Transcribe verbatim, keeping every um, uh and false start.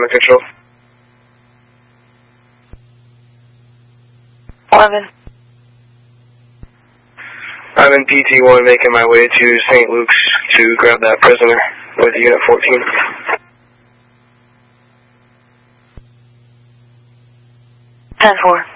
under control. eleven. I'm in P T one making my way to Saint Luke's to grab that prisoner with Unit fourteen. ten four.